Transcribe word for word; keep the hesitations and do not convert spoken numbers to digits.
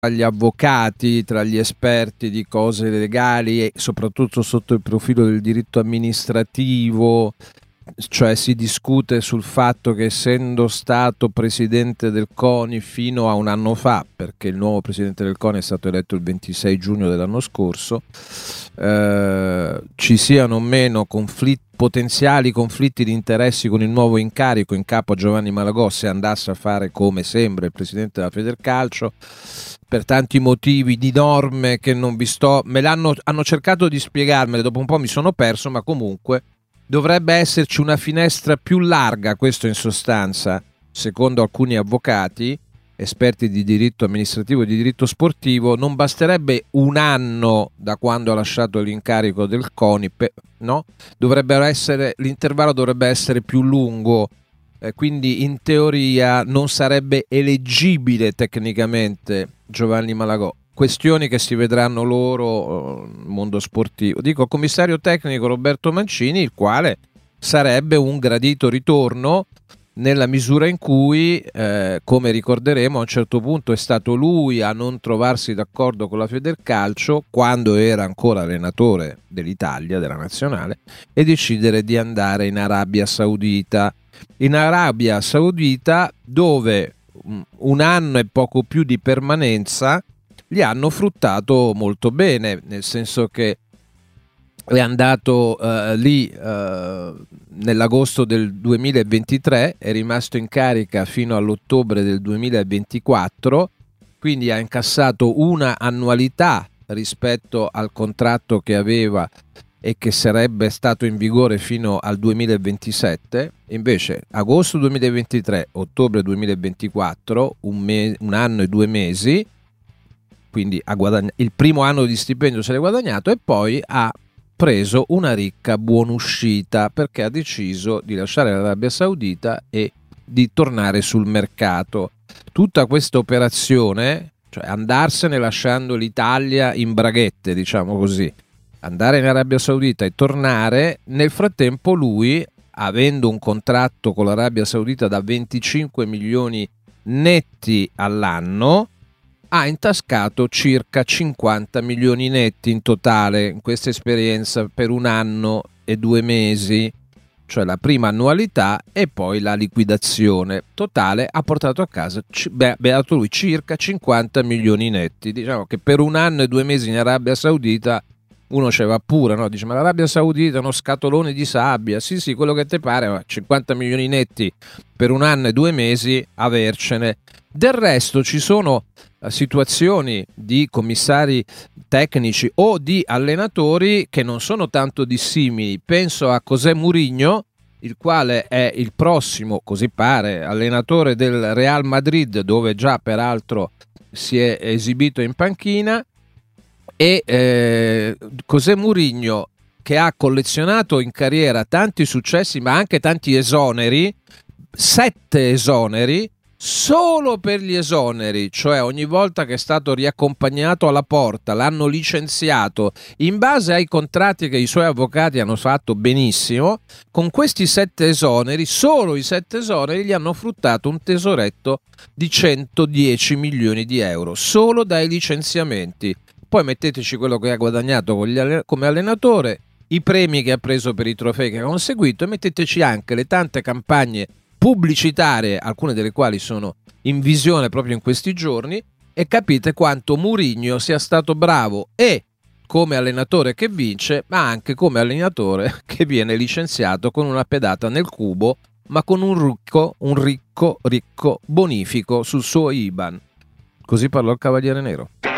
gli avvocati, tra gli esperti di cose legali e soprattutto sotto il profilo del diritto amministrativo, cioè si discute sul fatto che essendo stato presidente del CONI fino a un anno fa, perché il nuovo presidente del CONI è stato eletto il ventisei giugno dell'anno scorso, eh, ci siano o meno conflitti, potenziali conflitti di interessi con il nuovo incarico in capo a Giovanni Malagò se andasse a fare come sembra il presidente della Federcalcio, per tanti motivi di norme che non vi sto, me l'hanno hanno cercato di spiegarmele, dopo un po' mi sono perso, ma comunque dovrebbe esserci una finestra più larga, questo in sostanza, secondo alcuni avvocati, esperti di diritto amministrativo e di diritto sportivo, non basterebbe un anno da quando ha lasciato l'incarico del CONI, no? Dovrebbero essere, l'intervallo dovrebbe essere più lungo, eh, quindi in teoria non sarebbe eleggibile tecnicamente Giovanni Malagò. Questioni che si vedranno loro nel mondo sportivo. Dico, commissario tecnico Roberto Mancini, il quale sarebbe un gradito ritorno nella misura in cui, eh, come ricorderemo, a un certo punto è stato lui a non trovarsi d'accordo con la Federcalcio quando era ancora allenatore dell'Italia, della nazionale, e decidere di andare in Arabia Saudita. In Arabia Saudita, dove un anno e poco più di permanenza li hanno fruttato molto bene, nel senso che è andato uh, lì uh, nell'agosto del duemilaventitré, è rimasto in carica fino all'ottobre del duemilaventiquattro, quindi ha incassato una annualità rispetto al contratto che aveva e che sarebbe stato in vigore fino al duemilaventisette. Invece agosto duemilaventitré, ottobre duemilaventiquattro, un, me- un anno e due mesi, quindi ha guadagn- il primo anno di stipendio se l'è guadagnato, e poi ha preso una ricca buonuscita perché ha deciso di lasciare l'Arabia Saudita e di tornare sul mercato. Tutta questa operazione, cioè andarsene lasciando l'Italia in braghette, diciamo così, andare in Arabia Saudita e tornare, nel frattempo lui, avendo un contratto con l'Arabia Saudita da venticinque milioni netti all'anno, ha intascato circa cinquanta milioni netti in totale in questa esperienza per un anno e due mesi, cioè la prima annualità e poi la liquidazione totale. Ha portato a casa, beh, beato lui, circa cinquanta milioni netti. Diciamo che per un anno e due mesi in Arabia Saudita uno ce va pure, no? Dice, ma l'Arabia Saudita è uno scatolone di sabbia. Sì, sì, quello che te pare, ma cinquanta milioni netti per un anno e due mesi, avercene. Del resto ci sono situazioni di commissari tecnici o di allenatori che non sono tanto dissimili. Penso a José Mourinho, il quale è il prossimo, così pare, allenatore del Real Madrid, dove già peraltro si è esibito in panchina, e eh, José Mourinho, che ha collezionato in carriera tanti successi ma anche tanti esoneri, sette esoneri. Solo per gli esoneri, cioè ogni volta che è stato riaccompagnato alla porta, l'hanno licenziato in base ai contratti che i suoi avvocati hanno fatto benissimo, con questi sette esoneri, solo i sette esoneri gli hanno fruttato un tesoretto di centodieci milioni di euro, solo dai licenziamenti. Poi metteteci quello che ha guadagnato con gli alle- come allenatore, i premi che ha preso per i trofei che ha conseguito, e metteteci anche le tante campagne pubblicitarie, alcune delle quali sono in visione proprio in questi giorni, e capite quanto Mourinho sia stato bravo e come allenatore che vince, ma anche come allenatore che viene licenziato con una pedata nel cubo, ma con un ricco, un ricco, ricco bonifico sul suo I B A N. Così parlò il Cavaliere Nero.